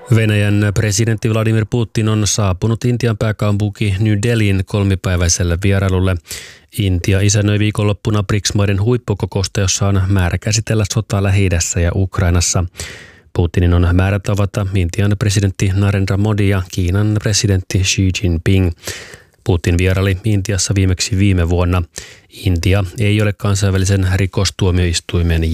Venäjän presidentti Vladimir Putin on saapunut Intian pääkaupunki New Delhiin 3-päiväiselle vierailulle. Intia isännöi viikonloppuna BRICS-maiden huippukokousta, jossa on määrä käsitellä sotaa Lähi-idässä ja Ukrainassa. Putinin on määrä tavata Intian presidentti Narendra Modi ja Kiinan presidentti Xi Jinping. Putin vieraili Intiassa viimeksi viime vuonna. Intia ei ole kansainvälisen rikostuomioistuimen